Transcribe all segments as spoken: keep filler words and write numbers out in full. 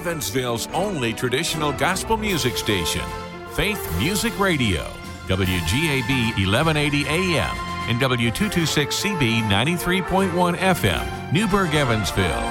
Evansville's only traditional gospel music station, Faith Music Radio, W G A B eleven eighty A M and W two twenty-six C B ninety-three point one F M, Newburgh, Evansville.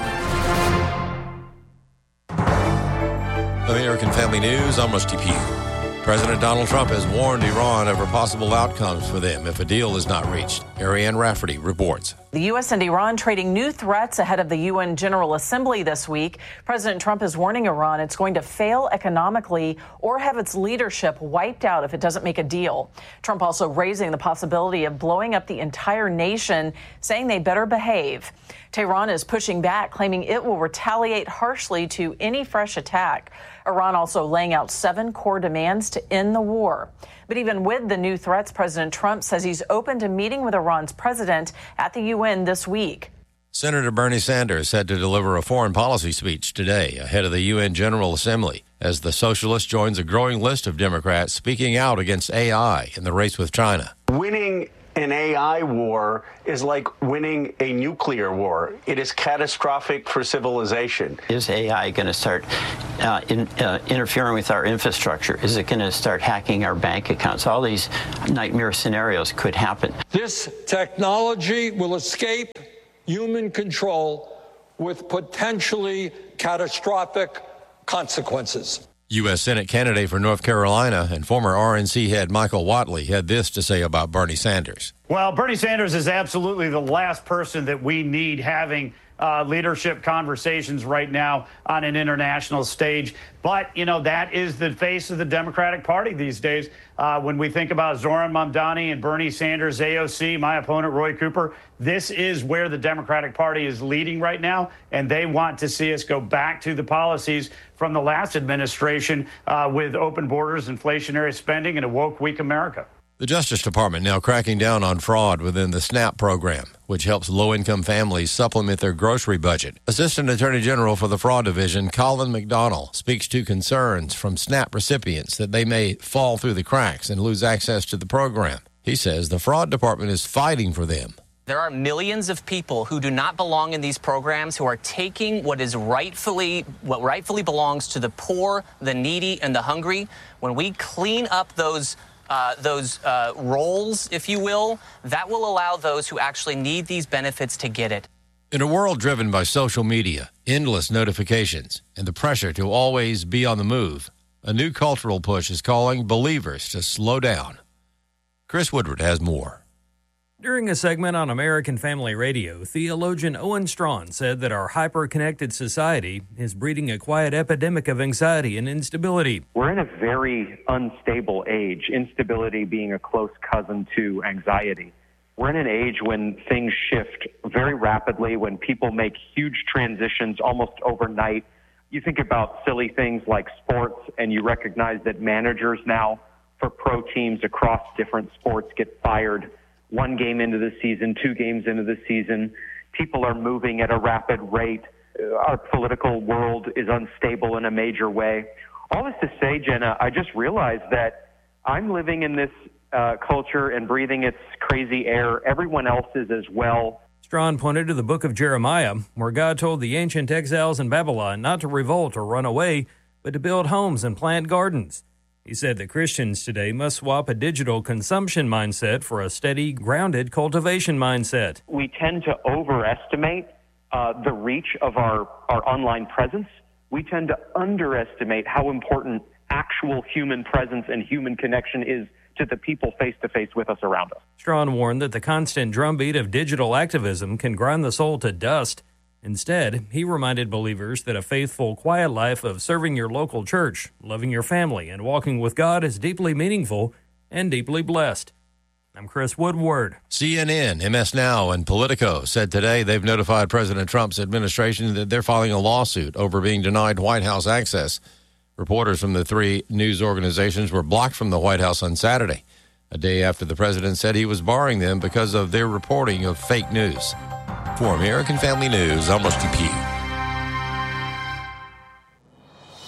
American Family News, I'm Rusty Pugh. President Donald Trump has warned Iran over possible outcomes for them if a deal is not reached. Ariane Rafferty reports. The U S and Iran trading new threats ahead of the U N General Assembly this week. President Trump is warning Iran it's going to fail economically or have its leadership wiped out if it doesn't make a deal. Trump also raising the possibility of blowing up the entire nation, saying they better behave. Tehran is pushing back, claiming it will retaliate harshly to any fresh attack. Iran also laying out seven core demands to end the war. But even with the new threats, President Trump says he's open to meeting with Iran's president at the U N this week. Senator Bernie Sanders said to deliver a foreign policy speech today ahead of the U N General Assembly as the socialist joins a growing list of Democrats speaking out against A I in the race with China. Winning an A I war is like winning a nuclear war. It is catastrophic for civilization. Is A I going to start uh, in, uh, interfering with our infrastructure? Is it going to start hacking our bank accounts? All these nightmare scenarios could happen. This technology will escape human control with potentially catastrophic consequences. U S. Senate candidate for North Carolina and former R N C head Michael Whatley had this to say about Bernie Sanders. Well, Bernie Sanders is absolutely the last person that we need having uh, leadership conversations right now on an international stage. But, you know, that is the face of the Democratic Party these days. Uh, when we think about Zoran Mamdani and Bernie Sanders, A O C, my opponent, Roy Cooper, this is where the Democratic Party is leading right now. And they want to see us go back to the policies from the last administration uh, with open borders, inflationary spending, and a woke, weak America. The Justice Department now cracking down on fraud within the SNAP program, which helps low-income families supplement their grocery budget. Assistant Attorney General for the Fraud Division, Colin McDonnell, speaks to concerns from SNAP recipients that they may fall through the cracks and lose access to the program. He says the Fraud Department is fighting for them. There are millions of people who do not belong in these programs who are taking what is rightfully what rightfully belongs to the poor, the needy, and the hungry. When we clean up those uh, those uh, roles, if you will, that will allow those who actually need these benefits to get it. In a world driven by social media, endless notifications, and the pressure to always be on the move, a new cultural push is calling believers to slow down. Chris Woodward has more. During a segment on American Family Radio, theologian Owen Strachan said that our hyper-connected society is breeding a quiet epidemic of anxiety and instability. We're in a very unstable age, instability being a close cousin to anxiety. We're in an age when things shift very rapidly, when people make huge transitions almost overnight. You think about silly things like sports, and you recognize that managers now for pro teams across different sports get fired one game into the season, two games into the season. People are moving at a rapid rate. Our political world is unstable in a major way. All this to say, Jenna, I just realized that I'm living in this uh, culture and breathing its crazy air. Everyone else is as well. Strachan pointed to the book of Jeremiah, where God told the ancient exiles in Babylon not to revolt or run away, but to build homes and plant gardens. He said that Christians today must swap a digital consumption mindset for a steady, grounded cultivation mindset. We tend to overestimate uh, the reach of our, our online presence. We tend to underestimate how important actual human presence and human connection is to the people face-to-face with us around us. Strachan warned that the constant drumbeat of digital activism can grind the soul to dust. Instead, he reminded believers that a faithful, quiet life of serving your local church, loving your family, and walking with God is deeply meaningful and deeply blessed. I'm Chris Woodward. C N N, M S Now, and Politico said today they've notified President Trump's administration that they're filing a lawsuit over being denied White House access. Reporters from the three news organizations were blocked from the White House on Saturday, a day after the president said he was barring them because of their reporting of fake news. For American Family News, I'm Rusty Pugh. You're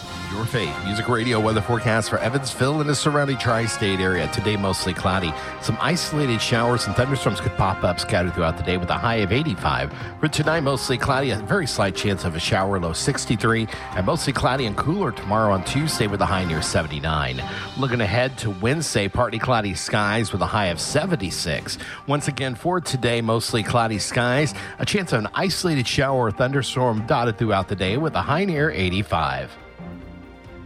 Faith Music Radio weather forecast for Evansville and the surrounding tri-state area. Today, mostly cloudy. Some isolated showers and thunderstorms could pop up scattered throughout the day with a high of eighty-five. For tonight, mostly cloudy, a very slight chance of a shower, low sixty-three. And mostly cloudy and cooler tomorrow on Tuesday with a high near seventy-nine. Looking ahead to Wednesday, partly cloudy skies with a high of seventy-six. Once again, for today, mostly cloudy skies, a chance of an isolated shower or thunderstorm dotted throughout the day with a high near eighty-five.